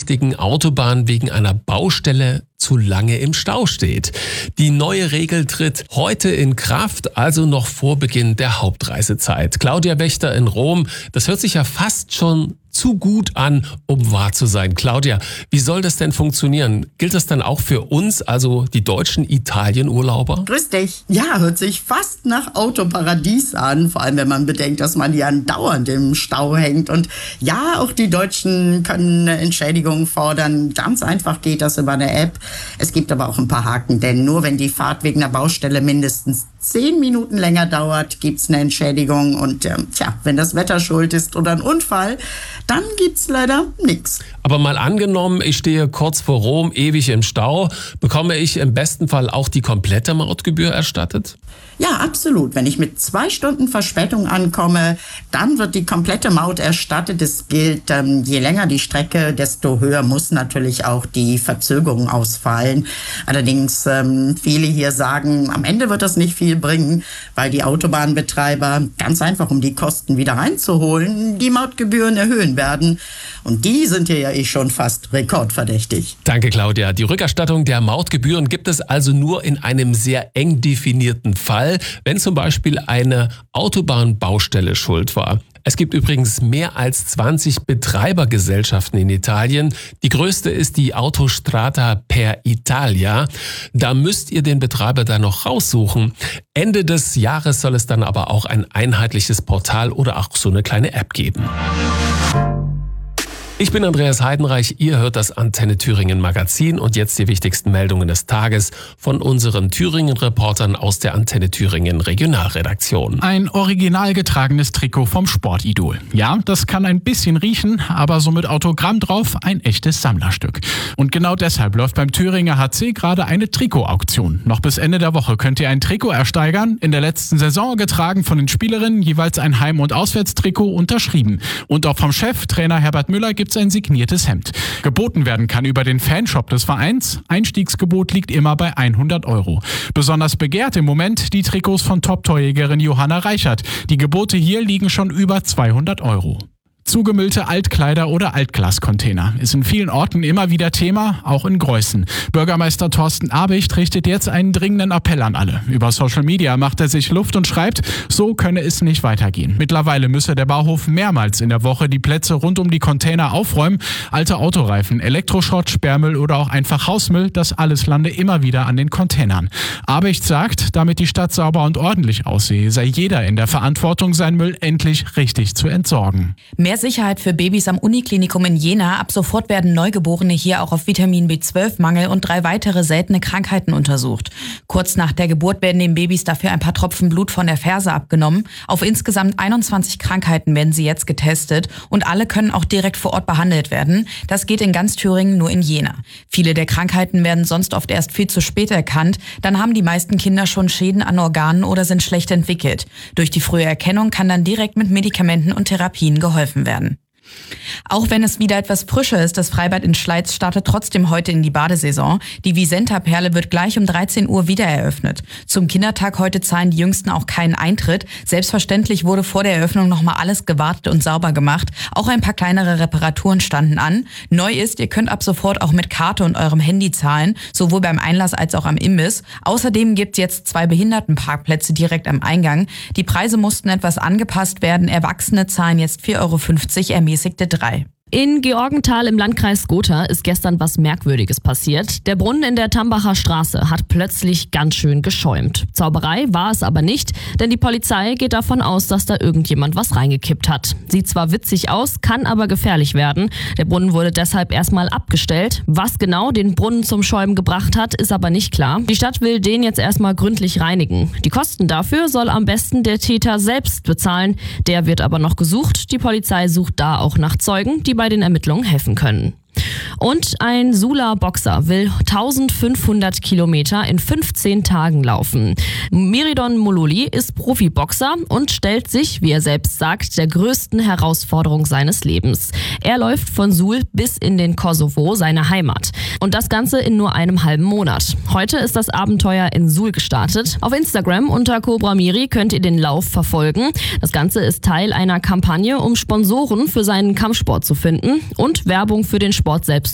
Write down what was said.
wichtigen Autobahn wegen einer Baustelle zu lange im Stau steht. Die neue Regel tritt heute in Kraft, also noch vor Beginn der Hauptreisezeit. Claudia Wächter in Rom, das hört sich ja fast schon zu gut an, um wahr zu sein. Claudia, wie soll das denn funktionieren? Gilt das dann auch für uns, also die deutschen Italienurlauber? Grüß dich. Ja, hört sich fast nach Autoparadies an, vor allem wenn man bedenkt, dass man ja andauernd im Stau hängt. Und ja, auch die Deutschen können eine Entschädigung fordern. Ganz einfach geht das über eine App. Es gibt aber auch ein paar Haken, denn nur wenn die Fahrt wegen einer Baustelle mindestens 10 Minuten länger dauert, gibt's eine Entschädigung. Und wenn das Wetter schuld ist oder ein Unfall, dann gibt's leider nichts. Aber mal angenommen, ich stehe kurz vor Rom, ewig im Stau, bekomme ich im besten Fall auch die komplette Mautgebühr erstattet? Ja, absolut. Wenn ich mit 2 Stunden Verspätung ankomme, dann wird die komplette Maut erstattet. Es gilt, je länger die Strecke, desto höher muss natürlich auch die Verzögerung ausfallen. Allerdings, viele hier sagen, am Ende wird das nicht viel bringen, weil die Autobahnbetreiber ganz einfach, um die Kosten wieder reinzuholen, die Mautgebühren erhöhen werden. Und die sind hier ja schon fast rekordverdächtig. Danke, Claudia. Die Rückerstattung der Mautgebühren gibt es also nur in einem sehr eng definierten Fall, wenn zum Beispiel eine Autobahnbaustelle schuld war. Es gibt übrigens mehr als 20 Betreibergesellschaften in Italien. Die größte ist die Autostrada per Italia. Da müsst ihr den Betreiber dann noch raussuchen. Ende des Jahres soll es dann aber auch ein einheitliches Portal oder auch so eine kleine App geben. Ich bin Andreas Heidenreich, ihr hört das Antenne Thüringen Magazin und jetzt die wichtigsten Meldungen des Tages von unseren Thüringen-Reportern aus der Antenne Thüringen Regionalredaktion. Ein original getragenes Trikot vom Sportidol. Ja, das kann ein bisschen riechen, aber so mit Autogramm drauf ein echtes Sammlerstück. Und genau deshalb läuft beim Thüringer HC gerade eine Trikot-Auktion. Noch bis Ende der Woche könnt ihr ein Trikot ersteigern, in der letzten Saison getragen von den Spielerinnen, jeweils ein Heim- und Auswärtstrikot unterschrieben. Und auch vom Chef, Trainer Herbert Müller, gibt ein signiertes Hemd. Geboten werden kann über den Fanshop des Vereins. Einstiegsgebot liegt immer bei 100 €. Besonders begehrt im Moment die Trikots von Top-Torjägerin Johanna Reichert. Die Gebote hier liegen schon über 200 €. Zugemüllte Altkleider oder Altglascontainer ist in vielen Orten immer wieder Thema, auch in Greußen. Bürgermeister Thorsten Abicht richtet jetzt einen dringenden Appell an alle. Über Social Media macht er sich Luft und schreibt, so könne es nicht weitergehen. Mittlerweile müsse der Bauhof mehrmals in der Woche die Plätze rund um die Container aufräumen. Alte Autoreifen, Elektroschrott, Sperrmüll oder auch einfach Hausmüll, das alles lande immer wieder an den Containern. Abicht sagt, damit die Stadt sauber und ordentlich aussehe, sei jeder in der Verantwortung, sein Müll endlich richtig zu entsorgen. Mehr Sicherheit für Babys am Uniklinikum in Jena. Ab sofort werden Neugeborene hier auch auf Vitamin B12-Mangel und 3 weitere seltene Krankheiten untersucht. Kurz nach der Geburt werden den Babys dafür ein paar Tropfen Blut von der Ferse abgenommen. Auf insgesamt 21 Krankheiten werden sie jetzt getestet und alle können auch direkt vor Ort behandelt werden. Das geht in ganz Thüringen nur in Jena. Viele der Krankheiten werden sonst oft erst viel zu spät erkannt. Dann haben die meisten Kinder schon Schäden an Organen oder sind schlecht entwickelt. Durch die frühe Erkennung kann dann direkt mit Medikamenten und Therapien geholfen werden. Auch wenn es wieder etwas frischer ist, das Freibad in Schleiz startet trotzdem heute in die Badesaison. Die Visenta-Perle wird gleich um 13 Uhr wieder eröffnet. Zum Kindertag heute zahlen die Jüngsten auch keinen Eintritt. Selbstverständlich wurde vor der Eröffnung nochmal alles gewartet und sauber gemacht. Auch ein paar kleinere Reparaturen standen an. Neu ist, ihr könnt ab sofort auch mit Karte und eurem Handy zahlen, sowohl beim Einlass als auch am Imbiss. Außerdem gibt es jetzt 2 Behindertenparkplätze direkt am Eingang. Die Preise mussten etwas angepasst werden. Erwachsene zahlen jetzt 4,50 €, ermäßigte 3. In Georgenthal im Landkreis Gotha ist gestern was Merkwürdiges passiert. Der Brunnen in der Tambacher Straße hat plötzlich ganz schön geschäumt. Zauberei war es aber nicht, denn die Polizei geht davon aus, dass da irgendjemand was reingekippt hat. Sieht zwar witzig aus, kann aber gefährlich werden. Der Brunnen wurde deshalb erstmal abgestellt. Was genau den Brunnen zum Schäumen gebracht hat, ist aber nicht klar. Die Stadt will den jetzt erstmal gründlich reinigen. Die Kosten dafür soll am besten der Täter selbst bezahlen. Der wird aber noch gesucht. Die Polizei sucht da auch nach Zeugen, die bei den Ermittlungen helfen können. Und ein Sula-Boxer will 1500 Kilometer in 15 Tagen laufen. Miridon Mololi ist Profiboxer und stellt sich, wie er selbst sagt, der größten Herausforderung seines Lebens. Er läuft von Suhl bis in den Kosovo, seine Heimat. Und das Ganze in nur einem halben Monat. Heute ist das Abenteuer in Suhl gestartet. Auf Instagram unter Cobra Miri könnt ihr den Lauf verfolgen. Das Ganze ist Teil einer Kampagne, um Sponsoren für seinen Kampfsport zu finden und Werbung für den Sport selbst